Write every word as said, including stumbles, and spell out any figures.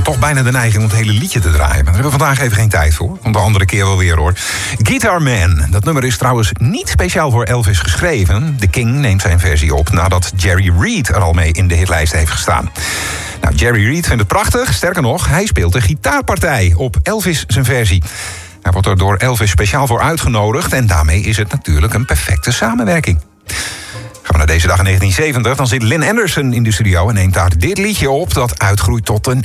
toch bijna de neiging om het hele liedje te draaien. Maar daar hebben we vandaag even geen tijd voor. Komt de andere keer wel weer, hoor. Guitar Man. Dat nummer is trouwens niet speciaal voor Elvis geschreven. The King neemt zijn versie op nadat Jerry Reed er al mee in de hitlijst heeft gestaan. Nou, Jerry Reed vindt het prachtig. Sterker nog, hij speelt de gitaarpartij op Elvis zijn versie. Hij wordt er door Elvis speciaal voor uitgenodigd. En daarmee is het natuurlijk een perfecte samenwerking. Gaan we naar deze dag in negentien zeventig, dan zit Lynn Anderson in de studio en neemt daar dit liedje op dat uitgroeit tot een